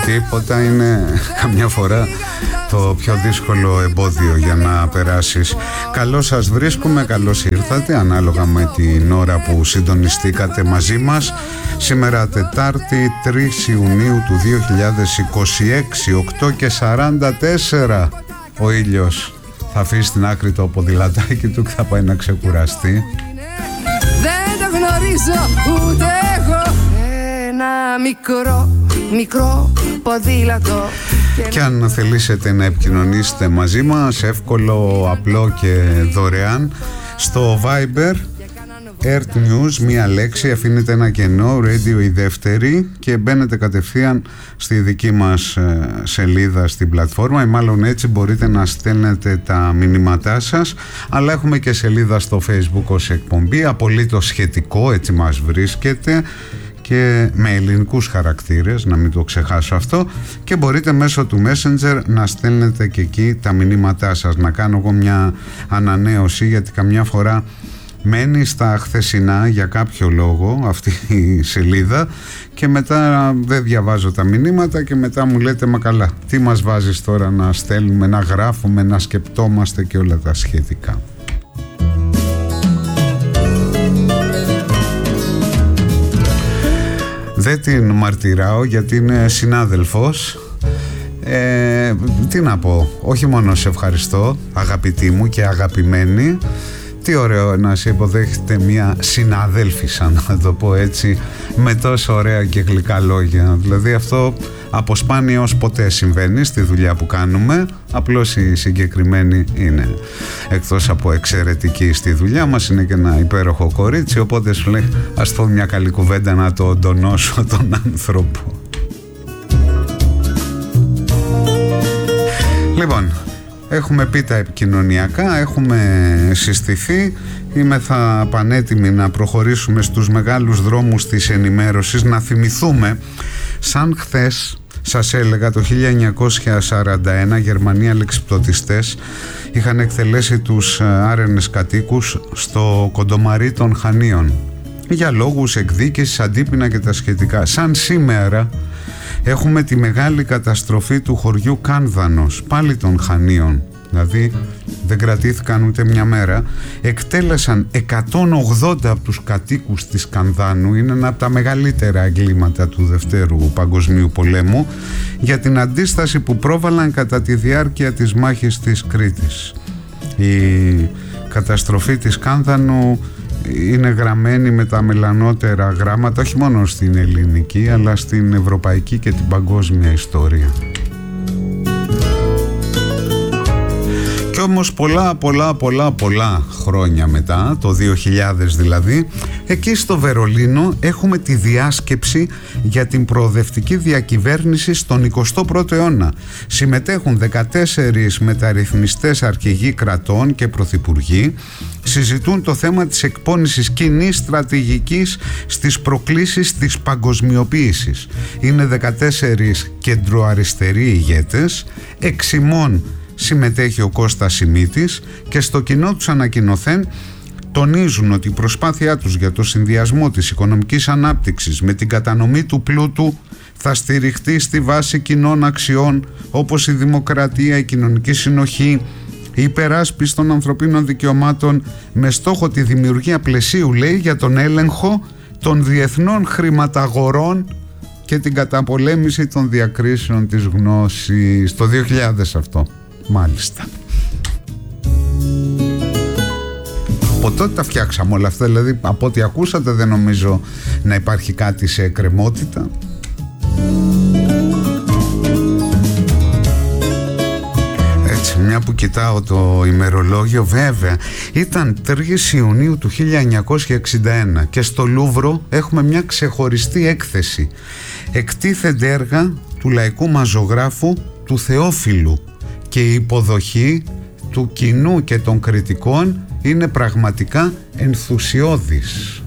Τίποτα είναι καμιά φορά το πιο δύσκολο εμπόδιο για να περάσεις. Καλώς σας βρίσκουμε, καλώς ήρθατε ανάλογα με την ώρα που συντονιστήκατε μαζί μας. Σήμερα Τετάρτη 3 Ιουνίου του 2026, 8 και 44. Ο ήλιος θα αφήσει στην άκρη το ποδηλατάκι του και θα πάει να ξεκουραστεί. Δεν το γνωρίζω ούτε εγώ. Ένα μικρό ποδήλατο. Και αν θελήσετε να επικοινωνήσετε μαζί μας, εύκολο, απλό και δωρεάν, στο Viber Earth News, μία λέξη, αφήνετε ένα κενό, Radio η δεύτερη, και μπαίνετε κατευθείαν στη δική μας σελίδα στην πλατφόρμα, ή μάλλον έτσι μπορείτε να στέλνετε τα μηνύματά σας. Αλλά έχουμε και σελίδα στο Facebook ως εκπομπή, απολύτως σχετικό, έτσι μας βρίσκεται, και με ελληνικούς χαρακτήρες, να μην το ξεχάσω αυτό, και μπορείτε μέσω του Messenger να στέλνετε και εκεί τα μηνύματά σας. Να κάνω εγώ μια ανανέωση, γιατί καμιά φορά μένει στα χθεσινά για κάποιο λόγο αυτή η σελίδα και μετά δεν διαβάζω τα μηνύματα και μετά μου λέτε μα καλά, τι μας βάζεις τώρα να στέλνουμε, να γράφουμε, να σκεπτόμαστε και όλα τα σχετικά. Δεν την μαρτυράω γιατί είναι συνάδελφος. Τι να πω, όχι μόνο σε ευχαριστώ αγαπητή μου και αγαπημένη. Τι ωραίο να σε υποδέχεται μια συναδέλφισσα, να το πω έτσι, με τόσο ωραία και γλυκά λόγια. Δηλαδή αυτό από σπάνιο ως ποτέ συμβαίνει στη δουλειά που κάνουμε. Απλώς η συγκεκριμένη είναι, εκτός από εξαιρετική στη δουλειά μας, είναι και ένα υπέροχο κορίτσι. Οπότε σου λέει ας πω μια καλή κουβέντα να το τονώσω τον άνθρωπο. Λοιπόν, έχουμε πει τα επικοινωνιακά, έχουμε συστηθεί, είμαι θα πανέτοιμοι να προχωρήσουμε στους μεγάλους δρόμους της ενημέρωσης. Να θυμηθούμε, σαν χθες σας έλεγα, το 1941 Γερμανοί αλεξιπτωτιστές είχαν εκτελέσει τους άρενες κατοίκους στο Κοντομαρί των Χανίων για λόγους εκδίκησης, αντίπεινα και τα σχετικά. Σαν σήμερα έχουμε τη μεγάλη καταστροφή του χωριού Κάνδανος, πάλι των Χανίων, δηλαδή δεν κρατήθηκαν ούτε μια μέρα. Εκτέλεσαν 180 από τους κατοίκους της Κανδάνου, είναι ένα από τα μεγαλύτερα εγκλήματα του Δευτέρου Παγκοσμίου Πολέμου, για την αντίσταση που πρόβαλαν κατά τη διάρκεια της μάχης της Κρήτης. Η καταστροφή της Κάνδανου είναι γραμμένη με τα μελανότερα γράμματα, όχι μόνο στην ελληνική αλλά στην ευρωπαϊκή και την παγκόσμια ιστορία. Και όμως πολλά χρόνια μετά, το 2000 δηλαδή, εκεί στο Βερολίνο έχουμε τη διάσκεψη για την προοδευτική διακυβέρνηση στον 21ο αιώνα. Συμμετέχουν 14 μεταρρυθμιστές αρχηγοί κρατών και πρωθυπουργοί, συζητούν το θέμα της εκπώνησης κοινής στρατηγικής στις προκλήσεις της παγκοσμιοποίησης. Είναι 14 κεντροαριστεροί ηγέτες, εξημών συμμετέχει ο Κώστας Σιμίτης, και στο κοινό τους ανακοινωθέν τονίζουν ότι η προσπάθειά τους για το συνδυασμό της οικονομικής ανάπτυξης με την κατανομή του πλούτου θα στηριχτεί στη βάση κοινών αξιών όπως η δημοκρατία, η κοινωνική συνοχή, η υπεράσπιση των ανθρωπίνων δικαιωμάτων, με στόχο τη δημιουργία πλαισίου, λέει, για τον έλεγχο των διεθνών χρηματαγορών και την καταπολέμηση των διακρίσεων της γνώσης. Το 2000 αυτό, μάλιστα. Από τότε τα φτιάξαμε όλα αυτά, δηλαδή από ό,τι ακούσατε δεν νομίζω να υπάρχει κάτι σε εκκρεμότητα. Έτσι, μια που κοιτάω το ημερολόγιο, βέβαια ήταν 3 Ιουνίου του 1961 και στο Λούβρο έχουμε μια ξεχωριστή έκθεση. Εκτίθενται έργα του λαϊκού μαζογράφου του Θεόφιλου και η υποδοχή του κοινού και των κριτικών είναι πραγματικά ενθουσιώδης.